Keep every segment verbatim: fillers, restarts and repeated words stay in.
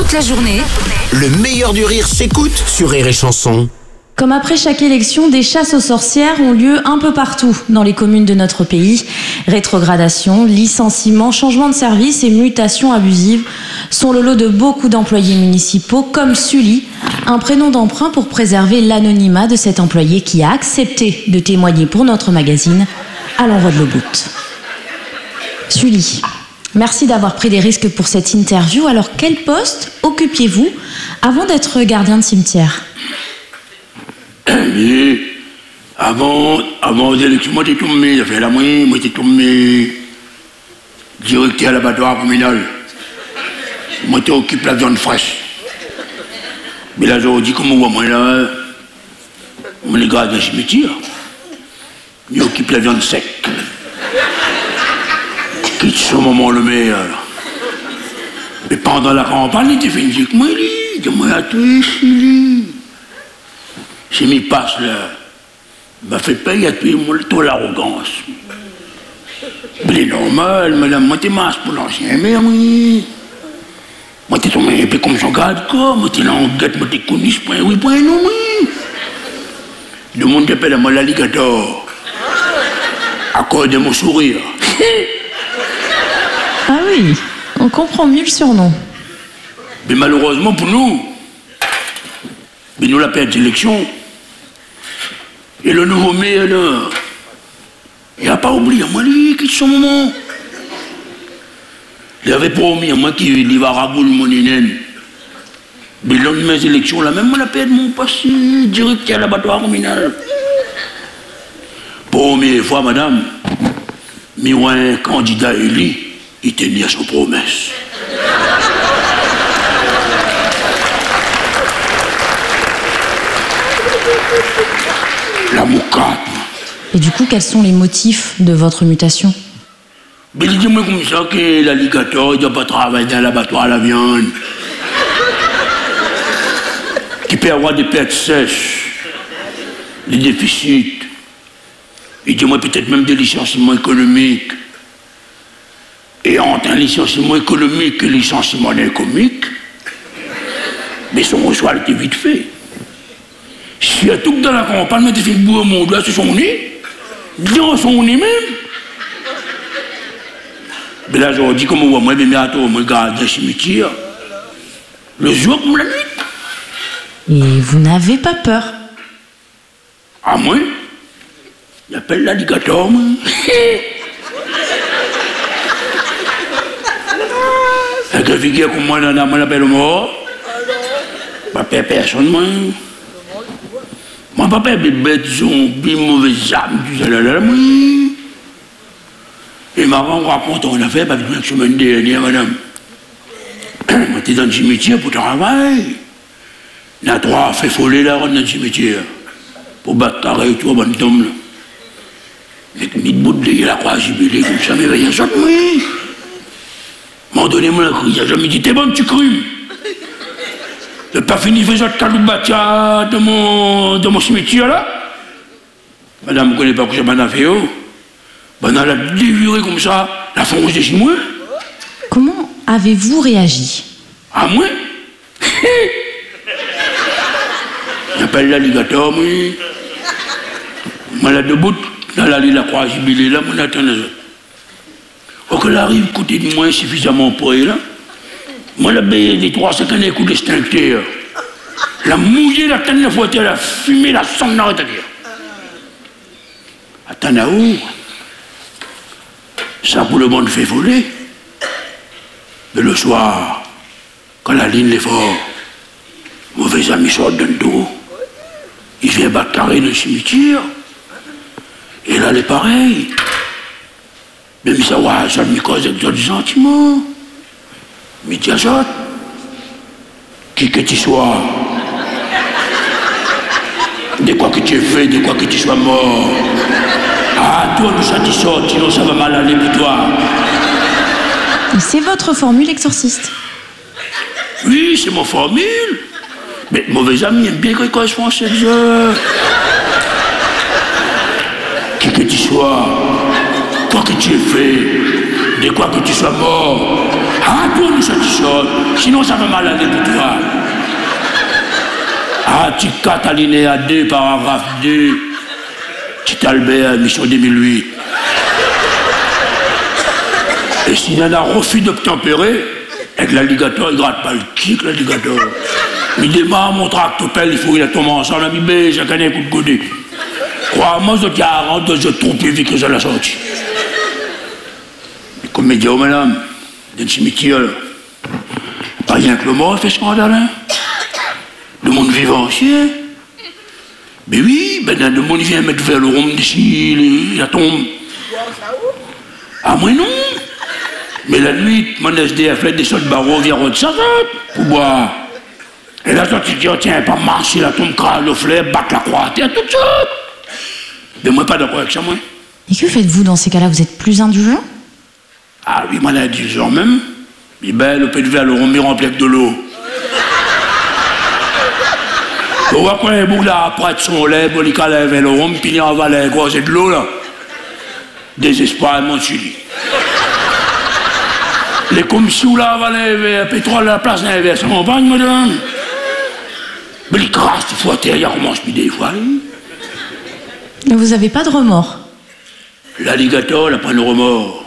toute la journée. Le meilleur du rire s'écoute sur Rire et Chanson. Comme après chaque élection, des chasses aux sorcières ont lieu un peu partout dans les communes de notre pays. Rétrogradation, licenciements, changements de service et mutations abusives sont le lot de beaucoup d'employés municipaux comme Sully, un prénom d'emprunt pour préserver l'anonymat de cet employé qui a accepté de témoigner pour notre magazine à l'envoi de l'Obout. Sully, merci d'avoir pris des risques pour cette interview. Alors quel poste occupiez-vous avant d'être gardien de cimetière ? Mais avant, avant l'élection, moi j'étais tombé, ça fait la moyenne, moi j'étais tombé directeur à l'abattoir communal. Moi j'étais occupé de la viande fraîche. Mais là j'ai dit comment on voit moi là, on est gardien cimetière. Il occupe la viande sec. Quitte ce moment le meilleur. Mais pendant la campagne, il était fait une dire que moi il dit, moi à toi, il j'ai mis passe là, il m'a fait payer à tuer moi toute l'arrogance. Mais c'est normal, madame, moi t'es masse pour l'ancien maire, oui. Moi t'es tombé un peu comme son garde corps, moi t'es là en guette, moi t'es connu, point oui, point non, oui. Le monde t'appelle à moi l'alligator. À cause de mon sourire. Ah oui, on comprend mieux le surnom. Mais malheureusement pour nous, mais nous la perte d'élection. Et le nouveau maire, là, il n'a pas oublié, moi, lui, qui son moment. Il avait promis, moi, qu'il va rabouler mon nénène. Mais le lendemain des élections, là, même moi, la perte mon passé, directeur à l'abattoir communal. Première fois, madame, mais un candidat élu, il tenait à son promesse. La moucate. Et du coup, quels sont les motifs de votre mutation ? Mais dis-moi comme ça que l'alligator, il ne doit pas travailler dans l'abattoir à la viande. Qui peut avoir des pertes sèches, des déficits. Et dis-moi peut-être même des licenciements économiques. Et entre un licenciement économique et un licenciement comique, mais son ressort était vite fait. Si à tout dans la campagne, mais tu fais le bout au monde, là, c'est son nez. Dans son nez même. Mais là, je dis, comme on voit, moi, mais attends, moi, je garde un cimetière. Le jour comme la nuit. Et vous n'avez pas peur ? Ah, moi? Il appelle l'alligator, moi. Avec un figure comme moi, là, moi, l'appelle mort. Pas peur personne, moi. Mon papa est bête, zombie, mauvaise âme, tout ça là là, oui. Et maman raconte, on a fait, parce que la semaine dernière, madame. Moi, t'es dans le cimetière pour travailler. Il y a trois fait foller là, dans le cimetière. Pour battre carré et tout, bonne tombe là. Avec mille bouts de la croix jubilée, comme ça, mais rien sorte, oui. M'en donnez-moi la crie, il a jamais dit, t'es bon, tu crues. Je n'ai pas fini de faire Kaloubatia de mon, de mon cimetière là. Madame ne connaît pas que j'ai pas fait. Ben, elle a déviré comme ça la fonce de chez moi. Comment avez-vous réagi ? À moi? J'appelle l'alligator, moi. Moi, là, debout, là, là, la croix jubilée là, moi, attends, là. Quand elle arrive, côté de moi, suffisamment pour elle, là. Moi, la baie des trois cinq années, coup d'extincteur. La mouillée, la tête de la voiture, la fumée, la sang, la c'est-à-dire. Attends, là-haut. Ça, pour le monde fait voler. Mais le soir, quand la ligne est forte, mauvais ami sort d'un dos. Il vient battre carré dans le cimetière. Et là, elle est pareille. Même ça, ouais, ça me cause des sentiments. Mais tiens ça, qui que tu sois, de quoi que tu aies fait, de quoi que tu sois mort, ah, toi, nous ça t'y sort, sinon ça va mal aller pour toi. Et c'est votre formule exorciste ? Oui, c'est mon formule. Mais mauvais ami aime bien que quand je fais cette heure. Qui que tu sois, quoi que tu aies fait, de quoi que tu sois mort, ah, toi, nous ça t'y sort. Sinon, ça va mal aller pour toi. Article quatre, alinéa deux, paragraphe deux. Petit Albert, mission deux mille huit. Et s'il y en a refus d'obtempérer, avec l'alligator, il gratte pas le kick, l'alligator. Il démarre mon tractopelle, il faut qu'il tombe ensemble, la bibé, j'ai gagné un coup de côté. Crois-moi, je quarante, je trouve plus vite que je la sortie. Mais comme me dit, oh madame, dans le cimetière, là, pas rien que le mort fait scandale, hein. Le monde vivant aussi, hein. Mais oui, ben le monde vient mettre vers le rhum d'ici, la tombe. Ah, moi non. Mais la nuit, mon S D F, des soldats barreaux viennent de sa tête pour boire. Et là, toi, tu te dis, oh, tiens, pas marcher, la tombe crâne, le flair, battre la croix à terre, tout de suite. Mais moi, pas d'accord avec ça, moi. Et que faites-vous dans ces cas-là? Vous êtes plus indulgent? Ah oui, moi, là, dix heures même. Mais ben, le peu de verre, le rhum, il rempli avec de l'eau. On voit quoi, les boucles là, après de son lait, bon, il calève le rhum, puis il en va les quoi, c'est de l'eau, là. Désespoir, mon chili. Les commissions là, va le pétrole à la place d'un verre, ça compagne, madame. Mais les grâces, il faut à terre, il recommence plus des fois. Mais vous avez pas de remords? L'alligator, il a pas de remords.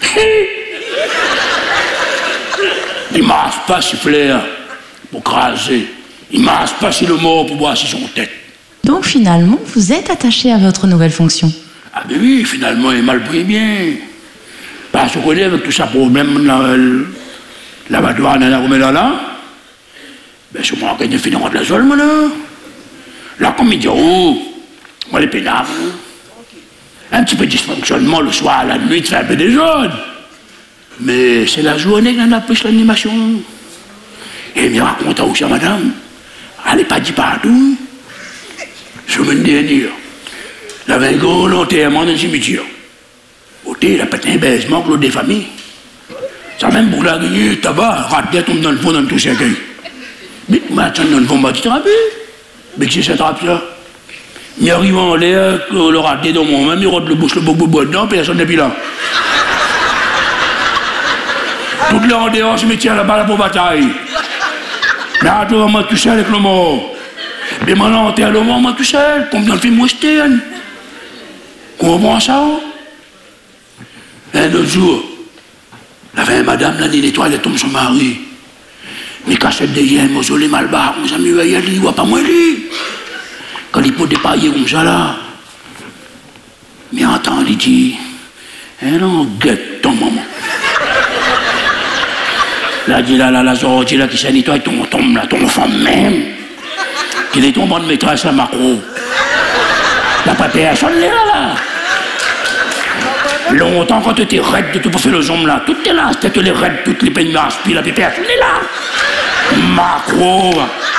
Il marche pas si flair pour craser. Il marche pas si le mort pour boire si son tête. Donc finalement, vous êtes attaché à votre nouvelle fonction? Ah ben oui, finalement, il m'a le pris bien. Parce qu'on connaît avec tout ça problème, l'abattoir dans la Roméla là, ben c'est moi qui ai fini de la zone, moi là. Là, comme il dit, oh, moi les pénables, un petit peu de dysfonctionnement le soir, la nuit, ça fait un peu des zones. Mais c'est la journée qu'on a plus l'animation. Et il me raconte aussi à madame, elle n'est pas dit partout. Semaine dernière, il avait un gros enterrement dans le cimetière. Côté, il a pété un baisement pour des familles. Ça même pour la gueule, tabac, raté, tombe dans le fond, dans tout cercueil. Mais maintenant, dans le fond, bah, tu te rappelles? Mais que c'est cette trappe là. Il arrive en l'air, le raté dans mon main, il rote le bouche, le bobo bois dedans, personne n'est plus là. Toute l'heure en dehors, je me tiens là-bas là pour bataille. Mais à toi, moi tout seul avec le mort. Mais maintenant, t'es à le mort, moi tout seul, comme dans le film western. Comprends ça? Un autre jour, la fin madame, là, les toilettes, elle tombe son mari. Mais cassette de yens, mausolée mal barre, on s'amuse à y aller, ou pas moi lui. Quand il peut dépailler comme ça là. Mais entend, il dit, eh non, guette ton maman. Là, dit là, là, la sortie là, qui s'est nettoyé ton tombe là, ton femme même. Qui est tombé de maîtresse à macro. La pas personne là, là. Longtemps, quand tu étais raide de tout pour faire le zoom là, tout est là, c'était les raides, toutes les peignes puis la pépère, tout est là. Macro.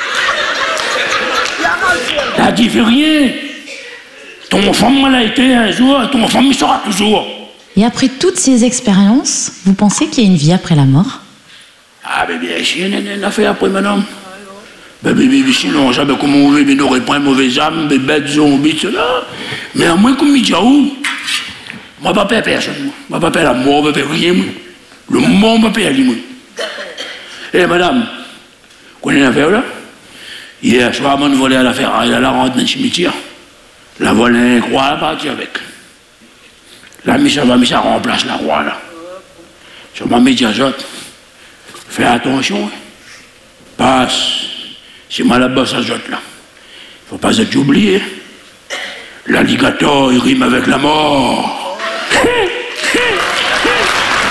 T'as dit, fais rien. Ton femme, elle a été un jour, et ton femme, il sera toujours. Et après toutes ces expériences, vous pensez qu'il y a une vie après la mort? Ah, ben bien sûr, il y a une affaire après, madame. Ben, ben, ben, sinon, on savait comment on veut, mais n'aurait pas un mauvais âme, des bêtes, zombies, cela. Mais à moins comme il dit, où? Moi, pas père personne, moi. Moi, pas père la mort, pas père rien, moi. Le monde, pas père lui, moi. Eh, madame, vous connaissez l'affaire, là? Hier soir, on volait à l'affaire, elle a la rentre dans le cimetière. La volée, la croix, elle partit avec. La mise, ça va, mais ça remplace la croix, là. Sur ma médiazote. Fais attention, hein. Passe. C'est moi là-bas, ça zote, là. Faut pas être oublié. L'alligator, il rime avec la mort.